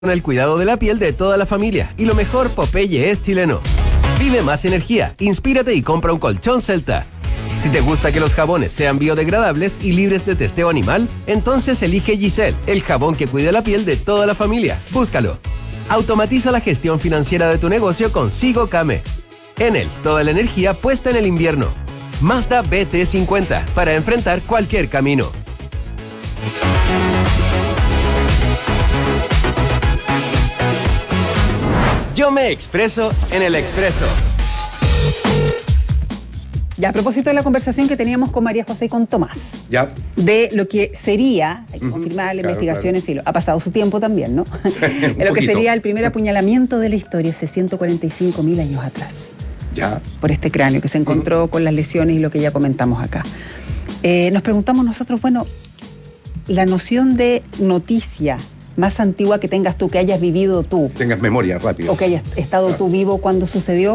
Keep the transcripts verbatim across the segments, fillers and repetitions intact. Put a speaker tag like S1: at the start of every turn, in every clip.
S1: Con el cuidado de la piel de toda la familia. Y lo mejor, Popeye es chileno. Vive más energía, inspírate y compra un colchón Celta. Si te gusta que los jabones sean biodegradables y libres de testeo animal, entonces elige Giselle, el jabón que cuida la piel de toda la familia. Búscalo. Automatiza la gestión financiera de tu negocio con Sigo Kame. Enel, toda la energía puesta en el invierno. Mazda B T cincuenta, para enfrentar cualquier camino. Yo me expreso en el Expreso.
S2: Ya, a propósito de la conversación que teníamos con María José y con Tomás,
S3: ya,
S2: de lo que sería, hay que
S3: uh-huh.
S2: confirmar la
S3: claro,
S2: investigación,
S3: claro.
S2: en fin, ha pasado su tiempo también, ¿no? De lo que sería el primer apuñalamiento de la historia hace ciento cuarenta y cinco mil años atrás.
S3: Ya.
S2: Por este cráneo que se encontró uh-huh. con las lesiones y lo que ya comentamos acá. Eh, nos preguntamos nosotros, bueno, la noción de noticia más antigua que tengas tú, que hayas vivido tú.
S3: Tengas memoria, rápido.
S2: O que hayas estado claro. tú vivo cuando sucedió.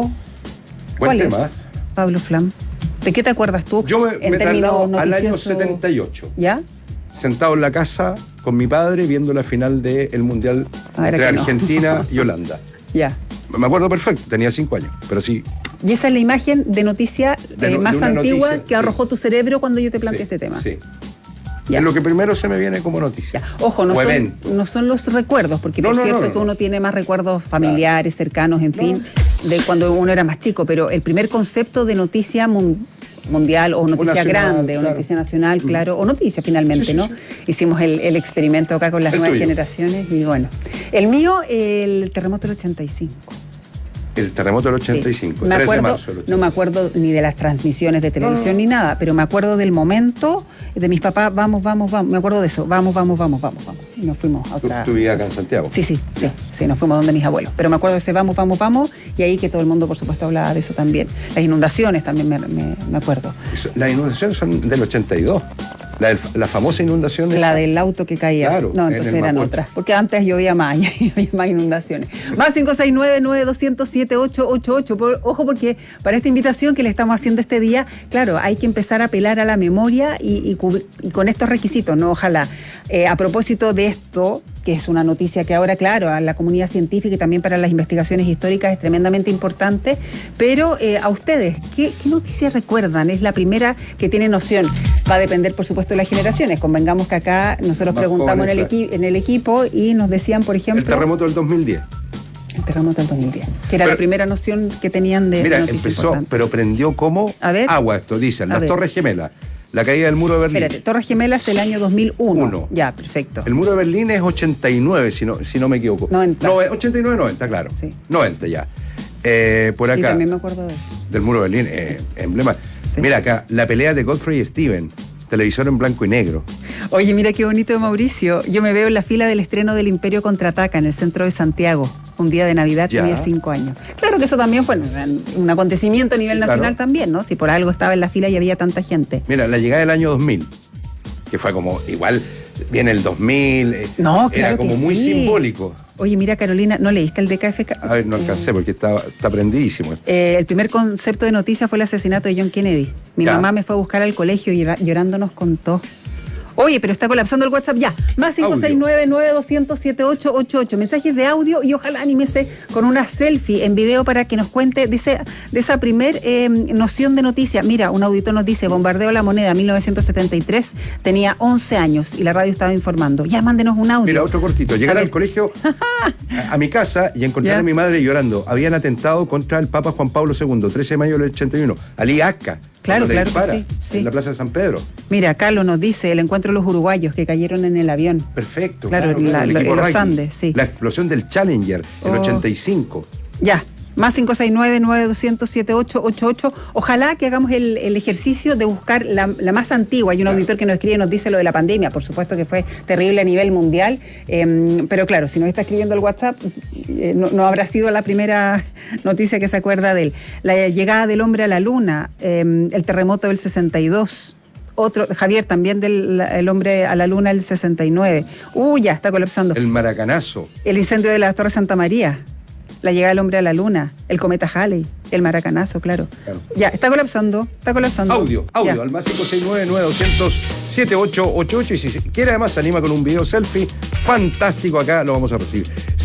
S3: Buen
S2: ¿Cuál
S3: tema.
S2: es, Pablo Flam? ¿De qué te acuerdas tú?
S3: Yo me,
S2: en
S3: me
S2: términos
S3: traslado al año
S2: noticioso?
S3: setenta y ocho.
S2: ¿Ya?
S3: Sentado en la casa con mi padre viendo la final del Mundial
S2: Ah,
S3: entre
S2: no.
S3: Argentina y Holanda.
S2: Ya.
S3: Me acuerdo perfecto, tenía cinco años, pero sí.
S2: Y esa es la imagen de noticia
S3: De
S2: eh,
S3: no-
S2: más
S3: de una
S2: antigua
S3: noticia,
S2: que arrojó
S3: sí.
S2: tu cerebro cuando yo te planteé
S3: sí,
S2: este tema.
S3: Sí.
S2: Ya.
S3: Es lo que primero se me viene como noticia.
S2: Ya. Ojo, no
S3: o
S2: son,
S3: evento.
S2: no son los recuerdos, porque
S3: No,
S2: por
S3: no,
S2: cierto
S3: no, no,
S2: que
S3: no.
S2: uno tiene más recuerdos familiares, cercanos, en
S3: No.
S2: fin, de cuando uno era más chico, pero el primer concepto de noticia mun- mundial o noticia
S3: nacional,
S2: grande o
S3: claro.
S2: noticia nacional, claro, o noticia finalmente,
S3: Sí, sí,
S2: ¿no?
S3: sí.
S2: Hicimos el, el experimento acá con las
S3: El
S2: nuevas
S3: tuyo.
S2: generaciones y bueno. El mío, el terremoto del ochenta y cinco.
S3: El terremoto del ochenta y cinco,
S2: Sí. Me
S3: tres
S2: acuerdo,
S3: de marzo del ochenta y cinco.
S2: no me acuerdo ni de las transmisiones de televisión
S3: No.
S2: ni nada, pero me acuerdo del momento de mis papás, vamos, vamos, vamos, me acuerdo de eso, vamos, vamos, vamos, vamos, vamos. Y nos fuimos a
S3: ¿Tú,
S2: otra...
S3: tú vivías acá en Santiago?
S2: Sí, sí, sí, sí, nos fuimos donde mis abuelos. Pero me acuerdo de ese vamos, vamos, vamos, y ahí que todo el mundo, por supuesto, hablaba de eso también. Las inundaciones también me, me, me acuerdo.
S3: Eso- Las inundaciones son del ochenta y dos. La, del- la famosa inundación de
S2: La del auto que caía.
S3: Claro,
S2: no,
S3: en
S2: entonces
S3: el
S2: eran
S3: Mapocho.
S2: otras. Porque antes llovía más y había más inundaciones. Más cinco seis nueve, nueve dos cero cero, siete ocho ocho ocho. Por- Ojo, porque para esta invitación que le estamos haciendo este día, claro, hay que empezar a apelar a la memoria y, y, cubri- y con estos requisitos, ¿no? Ojalá. Eh, a propósito de esto, que es una noticia que ahora, claro, a la comunidad científica y también para las investigaciones históricas es tremendamente importante, pero eh, a ustedes, ¿qué, ¿qué noticias recuerdan? Es la primera que tiene noción. Va a depender, por supuesto, de las generaciones. Convengamos que acá nosotros
S3: Más
S2: preguntamos en, el
S3: jóvenes,
S2: equi- en el equipo y nos decían, por ejemplo...
S3: El terremoto del dos mil diez.
S2: El terremoto del dos mil diez, que era
S3: Pero-
S2: la primera noción que tenían de
S3: Mira,
S2: noticia
S3: empezó,
S2: importante.
S3: pero prendió como
S2: A ver.
S3: agua esto, dicen.
S2: A
S3: Las
S2: ver.
S3: Torres Gemelas, la caída del muro de Berlín.
S2: Espérate, Torres Gemelas el año dos mil uno.
S3: Uno.
S2: Ya, perfecto.
S3: El muro de Berlín es ochenta y nueve, si no, si no me equivoco.
S2: noventa.
S3: No, es ochenta y nueve, noventa, claro.
S2: Sí.
S3: noventa ya. Eh, por
S2: Sí,
S3: acá,
S2: también me acuerdo de eso.
S3: del muro de Berlín, eh, emblema.
S2: Sí.
S3: Mira acá, la pelea de Godfrey y Steven, televisor en blanco y negro.
S2: Oye, mira qué bonito, Mauricio. Yo me veo en la fila del estreno del Imperio Contraataca en el centro de Santiago. Un día de Navidad,
S3: Ya.
S2: tenía cinco años. Claro que eso también fue un, un acontecimiento a nivel nacional
S3: Claro.
S2: también, ¿no? Si por algo estaba en la fila y había tanta gente.
S3: Mira, la llegada del año dos mil, que fue como, igual, viene el dos mil, eh,
S2: No, claro
S3: era como
S2: que
S3: muy
S2: sí.
S3: simbólico.
S2: Oye, mira, Carolina, ¿no leíste el D K F K?
S3: A ver, no alcancé porque está, está prendidísimo.
S2: Eh, el primer concepto de noticia fue el asesinato de John Kennedy. Mi
S3: Ya.
S2: mamá me fue a buscar al colegio y llora- llorando nos contó. Oye, pero está colapsando el WhatsApp ya. Más cinco seis nueve, nueve dos cero cero, siete ocho ocho ocho. Mensajes de audio y ojalá anímese con una selfie en video para que nos cuente de, ese- de esa primer eh, noción de noticia. Mira, un auditor nos dice, bombardeo La Moneda, mil novecientos setenta y tres, tenía once años y la radio estaba informando. Ya, mándenos un audio.
S3: Mira, otro cortito. Llegar
S2: A
S3: al
S2: ver.
S3: colegio, a, a mi casa, y encontrar
S2: Ya.
S3: a mi madre llorando. Habían atentado contra el Papa Juan Pablo segundo, trece de mayo del ochenta y uno. Ali Asca.
S2: Claro,
S3: cuando le
S2: claro que
S3: dispara
S2: sí, sí.
S3: En la Plaza de San Pedro.
S2: Mira, Carlos nos dice, el encuentro de los uruguayos que cayeron en el avión.
S3: Perfecto.
S2: Claro,
S3: Claro,
S2: en
S3: claro,
S2: la-
S3: el equipo
S2: en los
S3: rugby.
S2: Andes, sí.
S3: La explosión del Challenger, el
S2: Oh.
S3: ochenta y cinco.
S2: Ya, más cinco seis nueve, nueve dos cero cero, siete ocho ocho ocho. Ojalá que hagamos el, el ejercicio de buscar la, la más antigua. Hay un
S3: Claro.
S2: auditor que nos escribe y nos dice lo de la pandemia. Por supuesto que fue terrible a nivel mundial. Eh, pero claro, si nos está escribiendo el WhatsApp, eh, no, no habrá sido la primera noticia que se acuerda de él. La llegada del hombre a la luna, eh, el terremoto del sesenta y dos. Otro, Javier, también del la- el hombre a la luna del sesenta y nueve. Uy, ya está colapsando.
S3: El Maracanazo.
S2: El incendio de la Torre Santa María. la llegada del hombre a la luna, el cometa Halley, el maracanazo, claro. claro. Ya, está colapsando, está colapsando.
S3: Audio, audio,
S2: ya.
S3: al más cinco seis nueve, nueve dos cero cero, siete ocho ocho ocho. Y si quiere además se anima con un video selfie fantástico, acá lo vamos a recibir.